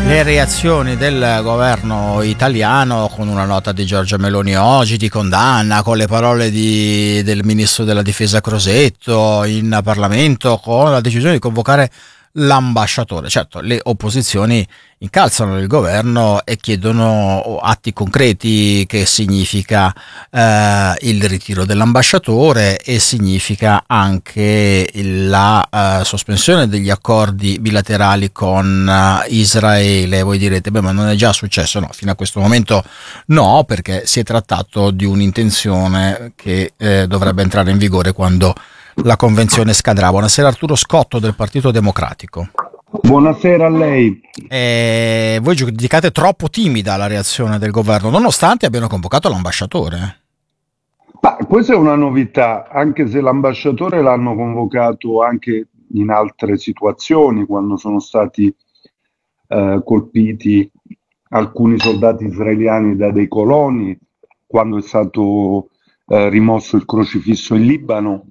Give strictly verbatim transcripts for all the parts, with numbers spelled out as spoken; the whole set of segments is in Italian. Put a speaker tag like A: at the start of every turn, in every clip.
A: Le reazioni del governo italiano con una nota di Giorgia Meloni oggi di condanna, con le parole di, del ministro della difesa Crosetto in Parlamento, con la decisione di convocare l'ambasciatore. Certo, le opposizioni incalzano il governo e chiedono atti concreti, che significa eh, il ritiro dell'ambasciatore e significa anche la eh, sospensione degli accordi bilaterali con eh, Israele. Voi direte, beh, ma non è già successo? No, fino a questo momento no, perché si è trattato di un'intenzione che eh, dovrebbe entrare in vigore quando la convenzione scadrà. Buonasera, Arturo Scotto del Partito Democratico.
B: Buonasera a lei.
A: Eh, voi giudicate troppo timida la reazione del governo, nonostante abbiano convocato l'ambasciatore?
B: Ma questa è una novità, anche se l'ambasciatore l'hanno convocato anche in altre situazioni, quando sono stati eh, colpiti alcuni soldati israeliani da dei coloni, quando è stato eh, rimosso il crocifisso in Libano.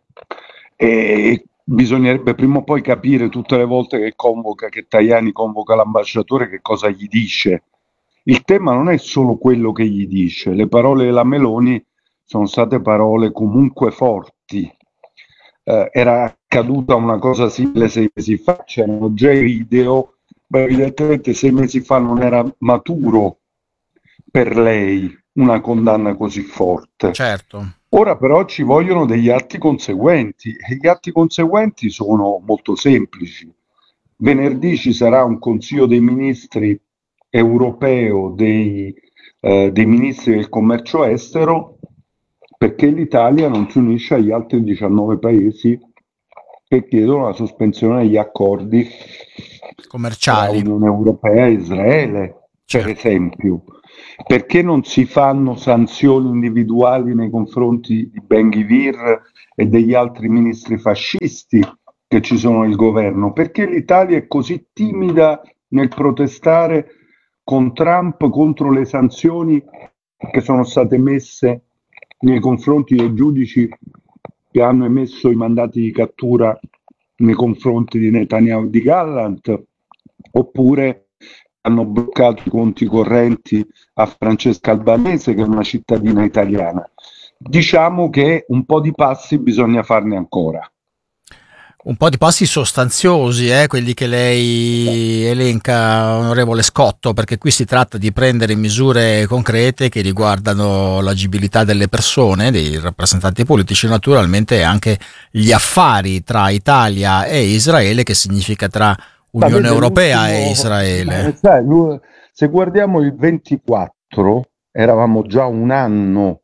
B: E bisognerebbe prima o poi capire, tutte le volte che convoca, che Tajani convoca l'ambasciatore, che cosa gli dice. Il tema non è solo quello che gli dice, le parole della Meloni sono state parole comunque forti. Eh, era accaduta una cosa simile sei mesi fa, c'erano già i video, ma evidentemente sei mesi fa non era maturo per lei una condanna così forte.
A: Certo.
B: Ora però ci vogliono degli atti conseguenti e gli atti conseguenti sono molto semplici. Venerdì ci sarà un Consiglio dei Ministri europeo dei, eh, dei Ministri del Commercio Estero, perché l'Italia non si unisce agli altri diciannove paesi che chiedono la sospensione degli accordi
A: commerciali
B: tra Unione Europea e Israele,
A: certo.
B: per esempio. Perché non si fanno sanzioni individuali nei confronti di Ben-Gvir e degli altri ministri fascisti che ci sono nel governo? Perché l'Italia è così timida nel protestare con Trump contro le sanzioni che sono state messe nei confronti dei giudici che hanno emesso i mandati di cattura nei confronti di Netanyahu e di Gallant, oppure hanno bloccato i conti correnti a Francesca Albanese, che è una cittadina italiana. Diciamo che un po' di passi bisogna farne ancora.
A: Un po' di passi sostanziosi, eh, quelli che lei elenca, onorevole Scotto, perché qui si tratta di prendere misure concrete che riguardano l'agibilità delle persone, dei rappresentanti politici, naturalmente, e anche gli affari tra Italia e Israele, che significa tra Unione Europea e Israele.
B: Eh, sai, se guardiamo il ventiquattro, eravamo già un anno,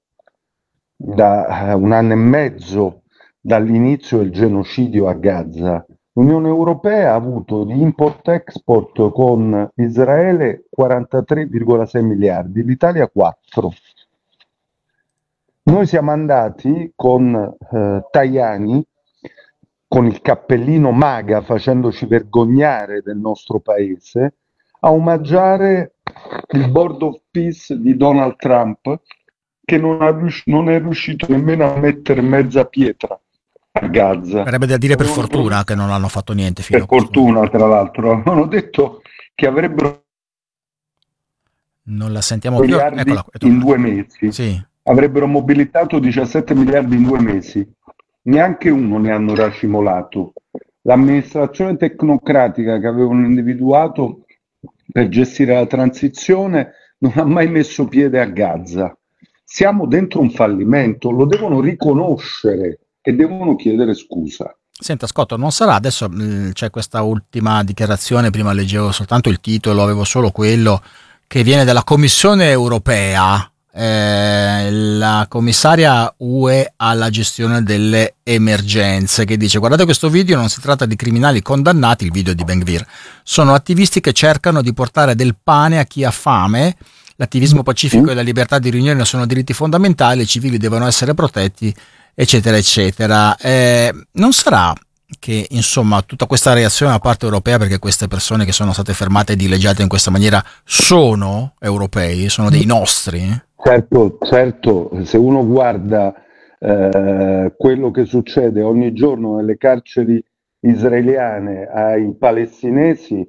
B: da un anno e mezzo dall'inizio del genocidio a Gaza. L'Unione Europea ha avuto di import-export con Israele quarantatré virgola sei miliardi, l'Italia quattro. Noi siamo andati con eh, Tajani, con il cappellino MAGA, facendoci vergognare del nostro paese, a omaggiare il Board of Peace di Donald Trump, che non, ha rius- non è riuscito nemmeno a mettere mezza pietra a Gaza.
A: Sarebbe da dire per fortuna che non hanno fatto niente fino
B: Per
A: a questo
B: fortuna,
A: momento.
B: tra l'altro, avevano detto che avrebbero
A: Non la sentiamo più.
B: miliardi
A: Eccola, è
B: in
A: tornata.
B: due mesi.
A: Sì.
B: Avrebbero mobilitato diciassette miliardi in due mesi. Neanche uno ne hanno racimolato. L'amministrazione tecnocratica che avevano individuato per gestire la transizione non ha mai messo piede a Gaza. Siamo dentro un fallimento, lo devono riconoscere e devono chiedere scusa.
A: Senta Scotto, non sarà adesso mh, c'è questa ultima dichiarazione, prima leggevo soltanto il titolo, avevo solo quello, che viene dalla Commissione Europea, eh, la commissaria U E alla gestione delle emergenze, che dice: guardate questo video, non si tratta di criminali condannati, il video di Ben-Gvir, sono attivisti che cercano di portare del pane a chi ha fame. L'attivismo pacifico e la libertà di riunione sono diritti fondamentali, i civili devono essere protetti, eccetera eccetera. Eh, non sarà che insomma tutta questa reazione da parte europea, perché queste persone che sono state fermate e dileggiate in questa maniera sono europei, sono dei nostri?
B: Certo, certo, se uno guarda eh, quello che succede ogni giorno nelle carceri israeliane ai palestinesi,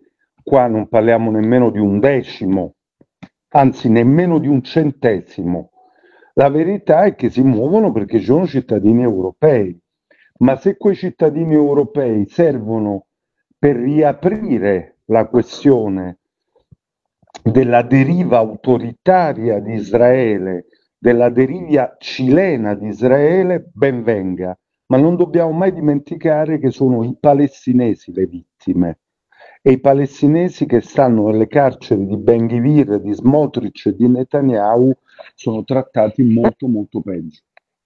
B: qua non parliamo nemmeno di un decimo, anzi nemmeno di un centesimo. La verità è che si muovono perché sono cittadini europei, ma se quei cittadini europei servono per riaprire la questione della deriva autoritaria di Israele, della deriva cilena di Israele, ben venga, ma non dobbiamo mai dimenticare che sono i palestinesi le vittime e i palestinesi che stanno nelle carceri di Ben Gvir, di Smotrich e di Netanyahu sono trattati molto molto peggio.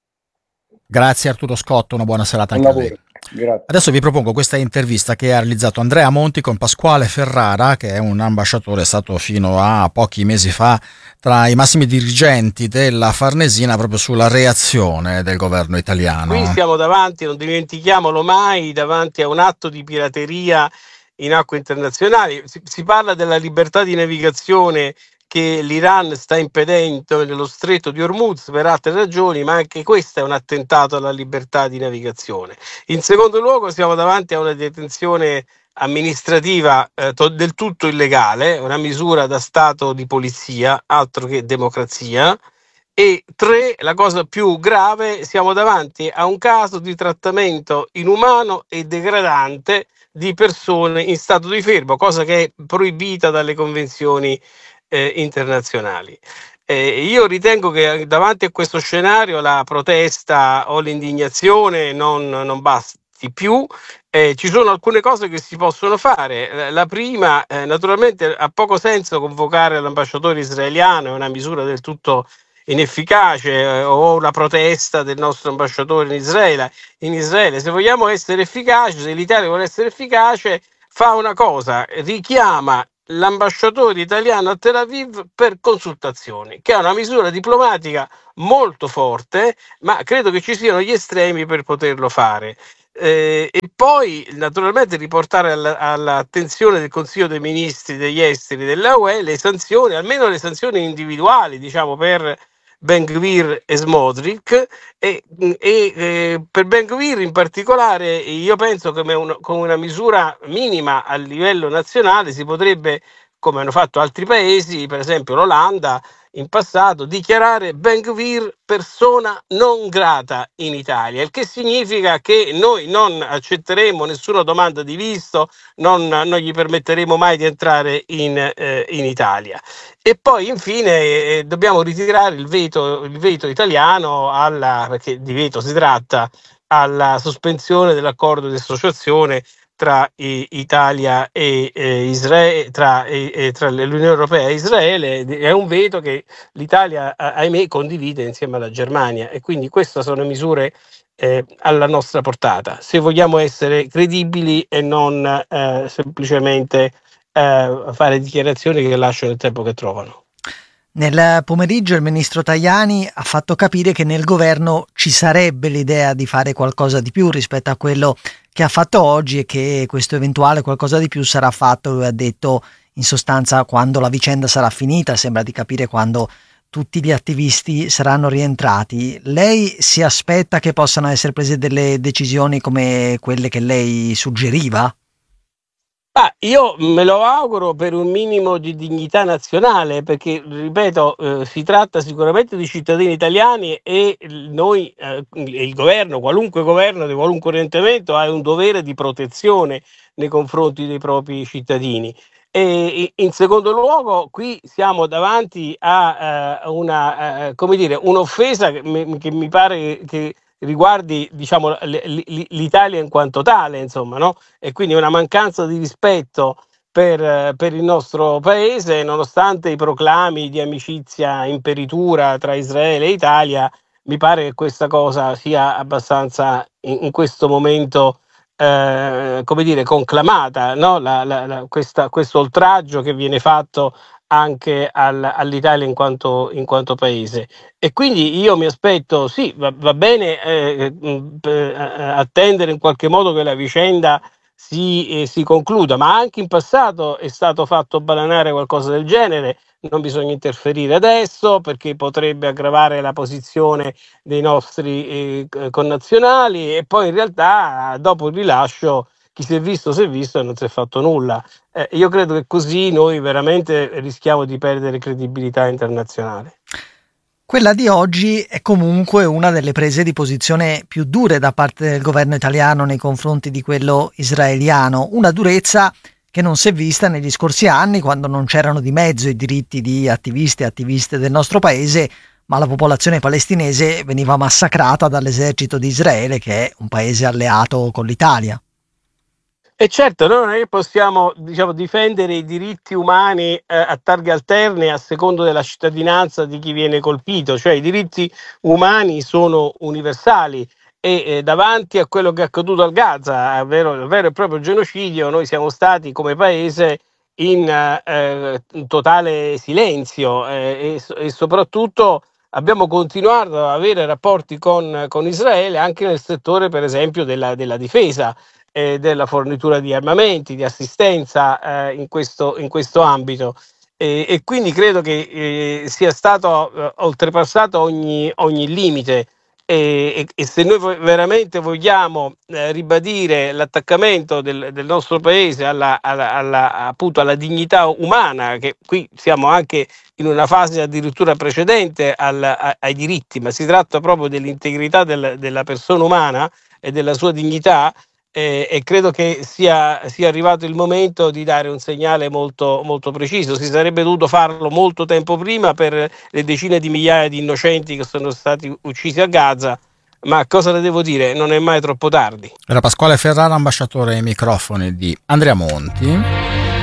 A: Grazie Arturo Scotto, una buona serata
B: Buon
A: anche a
B: lavoro.
A: lei.
B: Grazie.
A: Adesso vi propongo questa intervista che ha realizzato Andrea Monti con Pasquale Ferrara, che è un ambasciatore, è stato fino a pochi mesi fa tra i massimi dirigenti della Farnesina proprio sulla reazione del governo italiano.
C: Qui siamo davanti, non dimentichiamolo mai, davanti a un atto di pirateria in acque internazionali. Si, si parla della libertà di navigazione che l'Iran sta impedendo nello stretto di Hormuz per altre ragioni, ma anche questo è un attentato alla libertà di navigazione. In secondo luogo siamo davanti a una detenzione amministrativa eh, to- del tutto illegale, una misura da stato di polizia, altro che democrazia. E tre, la cosa più grave, siamo davanti a un caso di trattamento inumano e degradante di persone in stato di fermo, cosa che è proibita dalle convenzioni eh, internazionali. Eh, io ritengo che davanti a questo scenario la protesta o l'indignazione non, non basti più. Eh, ci sono alcune cose che si possono fare. La prima, eh, naturalmente, ha poco senso convocare l'ambasciatore israeliano, è una misura del tutto inefficace, eh, o una protesta del nostro ambasciatore in Israele. In Israele, se vogliamo essere efficaci, se l'Italia vuole essere efficace, fa una cosa, richiama l'ambasciatore italiano a Tel Aviv per consultazioni, che è una misura diplomatica molto forte, ma credo che ci siano gli estremi per poterlo fare. Eh, e poi naturalmente riportare alla, all'attenzione del Consiglio dei Ministri degli Esteri della U E le sanzioni, almeno le sanzioni individuali, diciamo, per Ben Gvir e Smotrich, e, e eh, per Ben Gvir in particolare io penso che un, con una misura minima a livello nazionale si potrebbe, come hanno fatto altri paesi, per esempio l'Olanda in passato, dichiarare Ben Gvir persona non grata in Italia, il che significa che noi non accetteremo nessuna domanda di visto, non, non gli permetteremo mai di entrare in, eh, in Italia. E poi infine eh, dobbiamo ritirare il veto, il veto italiano, alla, perché di veto si tratta, alla sospensione dell'accordo di associazione tra i, Italia e eh, Israele, tra, e, tra l'Unione Europea e Israele. È un veto che l'Italia, ahimè, condivide insieme alla Germania, e quindi queste sono misure eh, alla nostra portata, se vogliamo essere credibili e non eh, semplicemente eh, fare dichiarazioni che lasciano il tempo che trovano.
D: Nel pomeriggio il ministro Tajani ha fatto capire che nel governo ci sarebbe l'idea di fare qualcosa di più rispetto a quello che ha fatto oggi, e che questo eventuale qualcosa di più sarà fatto, lui ha detto, in sostanza, quando la vicenda sarà finita. Sembra di capire quando tutti gli attivisti saranno rientrati. Lei si aspetta che possano essere prese delle decisioni come quelle che lei suggeriva?
C: Ah, io me lo auguro per un minimo di dignità nazionale, perché, ripeto, eh, si tratta sicuramente di cittadini italiani, e noi, eh, il governo, qualunque governo di qualunque orientamento, ha un dovere di protezione nei confronti dei propri cittadini. E in secondo luogo, qui siamo davanti a uh, una, uh, come dire, un'offesa che mi, che mi pare che riguardi, diciamo, l'Italia in quanto tale, insomma, no? E quindi una mancanza di rispetto per, per il nostro paese, nonostante i proclami di amicizia in peritura tra Israele e Italia. Mi pare che questa cosa sia abbastanza in, in questo momento Eh, come dire, conclamata, no? la, la, la, questa, questo oltraggio che viene fatto anche al, all'Italia in quanto, in quanto paese. E quindi io mi aspetto, sì, va, va bene eh, eh, attendere in qualche modo che la vicenda si, eh, si concluda, ma anche in passato è stato fatto balanare qualcosa del genere. Non bisogna interferire adesso, perché potrebbe aggravare la posizione dei nostri eh, connazionali, e poi in realtà dopo il rilascio chi si è visto si è visto e non si è fatto nulla. Eh, io credo che così noi veramente rischiamo di perdere credibilità internazionale.
D: Quella di oggi è comunque una delle prese di posizione più dure da parte del governo italiano nei confronti di quello israeliano, una durezza che non si è vista negli scorsi anni, quando non c'erano di mezzo i diritti di attivisti e attiviste del nostro paese, ma la popolazione palestinese veniva massacrata dall'esercito di Israele, che è un paese alleato con l'Italia.
C: E certo, noi non è che possiamo, diciamo, difendere i diritti umani eh, a targhe alterne a secondo della cittadinanza di chi viene colpito, cioè i diritti umani sono universali e eh, davanti a quello che è accaduto al Gaza, a vero, il vero e proprio genocidio, noi siamo stati come paese in, eh, in totale silenzio eh, e, e soprattutto abbiamo continuato ad avere rapporti con, con Israele anche nel settore, per esempio, della, della difesa. Eh, della fornitura di armamenti, di assistenza eh, in, questo, in questo ambito e, e quindi credo che eh, sia stato eh, oltrepassato ogni, ogni limite e, e, e se noi veramente vogliamo eh, ribadire l'attaccamento del, del nostro paese alla, alla, alla, appunto alla dignità umana, che qui siamo anche in una fase addirittura precedente al, a, ai diritti, ma si tratta proprio dell'integrità del, della persona umana e della sua dignità. Eh, e credo che sia, sia arrivato il momento di dare un segnale molto, molto preciso. Si sarebbe dovuto farlo molto tempo prima per le decine di migliaia di innocenti che sono stati uccisi a Gaza, ma cosa le devo dire? Non è mai troppo tardi.
A: Era Pasquale Ferrara, ambasciatore ai microfoni di Andrea Monti.